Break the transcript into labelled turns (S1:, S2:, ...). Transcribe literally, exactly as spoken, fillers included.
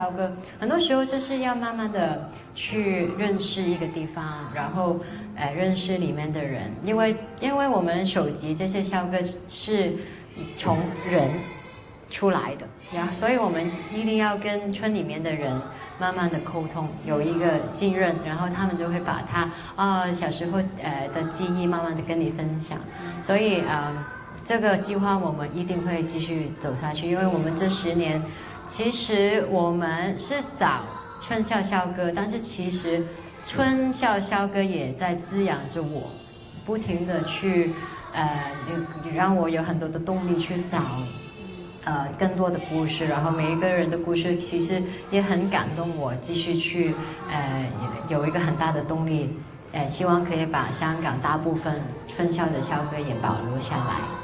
S1: 肖哥，很多时候就是要慢慢的去认识一个地方，然后呃认识里面的人，因为因为我们首集这些肖哥是从人出来的呀，所以我们一定要跟村里面的人慢慢的沟通，有一个信任，然后他们就会把他啊、呃、小时候呃的记忆慢慢的跟你分享，所以啊、呃、这个计划我们一定会继续走下去，因为我们这十年。其实我们是找春校校歌，但是其实春校校歌也在滋养着我，不停的去呃让我有很多的动力去找呃更多的故事，然后每一个人的故事其实也很感动我，继续去呃有一个很大的动力，呃希望可以把香港大部分春校的校歌也保留下来。